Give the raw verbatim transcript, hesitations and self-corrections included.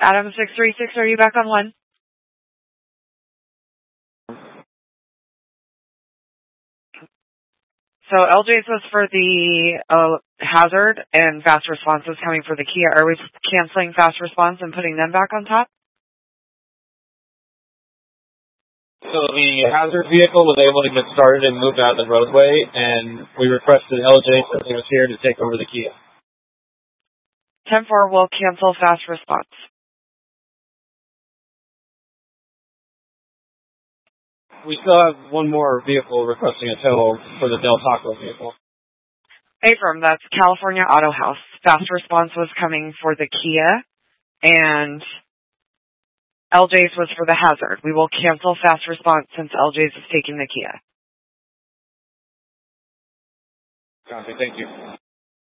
Adam six three six, are you back on one? So L J's was for the uh, hazard, and fast response was coming for the Kia. Are we canceling fast response and putting them back on top? So the hazard vehicle was able to get started and moved out of the roadway, and we requested L J since he was here to take over the Kia. ten four will cancel fast response. We still have one more vehicle requesting a tow for the Del Taco vehicle. Abram, that's California Auto House. Fast response was coming for the Kia, and L J's was for the hazard. We will cancel fast response since L J's is taking the Kia. Copy, thank you.